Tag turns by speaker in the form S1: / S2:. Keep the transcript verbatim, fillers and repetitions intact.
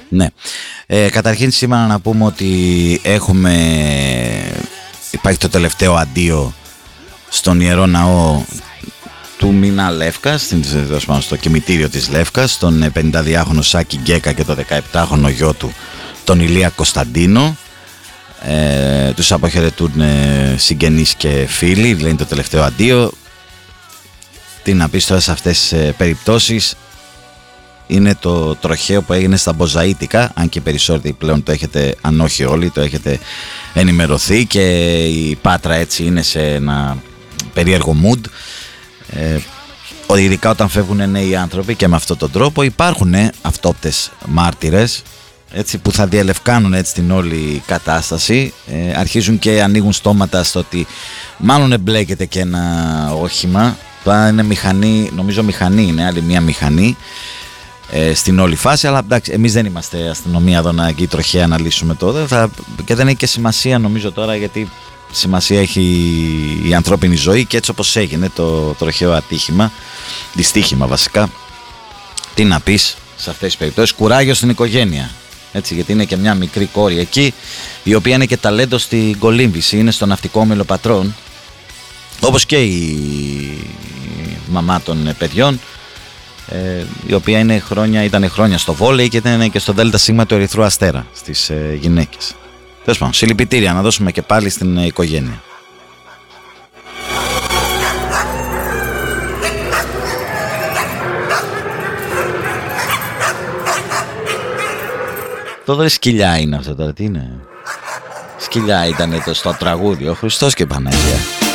S1: Ναι. Ε, καταρχήν σήμερα να πούμε ότι έχουμε... Υπάρχει το τελευταίο αντίο στον Ιερό Ναό του Μινά Λεύκας, στο κημητήριο της Λεύκας, τον πενηνταδυάχρονο Σάκη Γκέκα και το δεκαεπτάχρονο γιο του, τον Ηλία Κωνσταντίνο. Ε, τους αποχαιρετούν ε, συγγενείς και φίλοι, δηλαδή το τελευταίο αντίο. Τι να πεις τώρα σε αυτές τις ε, περιπτώσεις. Είναι το τροχαίο που έγινε στα Μποζαΐτικα, αν και περισσότεροι πλέον το έχετε, αν όχι όλοι, το έχετε ενημερωθεί, και η Πάτρα έτσι είναι σε ένα περίεργο mood. Ε, ειδικά όταν φεύγουν νέοι άνθρωποι, και με αυτόν τον τρόπο υπάρχουν ε, αυτόπτες μάρτυρες, έτσι, που θα διαλευκάνουν έτσι την όλη κατάσταση. Ε, αρχίζουν και ανοίγουν στόματα στο ότι μάλλον εμπλέκεται και ένα όχημα. Τώρα είναι μηχανή, νομίζω μηχανή είναι, άλλη μια μηχανή ε, στην όλη φάση, αλλά εντάξει, εμείς δεν είμαστε αστυνομία εδώ να εκεί τροχαία να λύσουμε το, θα, και δεν έχει και σημασία νομίζω τώρα, γιατί σημασία έχει η ανθρώπινη ζωή, και έτσι όπως έγινε το τροχαίο ατύχημα, δυστύχημα βασικά, τι να πεις σε αυτές τις περιπτώσεις. Κουράγιο στην οικογένεια, έτσι, γιατί είναι και μια μικρή κόρη εκεί, η οποία είναι και ταλέντο στην κολύμβηση, είναι στο ναυτικό Μελοπατρών, όπως και η μαμά των παιδιών, ε, η οποία είναι χρόνια, ήταν χρόνια στο βόλεϊ και ήταν και στο Δέλτα Σίγμα του Ερυθρού Αστέρα στις ε, γυναίκες. Τέλος πάντων, συλληπιτήρια να δώσουμε και πάλι στην ε, οικογένεια. Τώρα σκυλιά είναι αυτό τώρα, τι είναι? Σκυλιά ήταν το στο τραγούδι, ο Χριστός και Παναγία.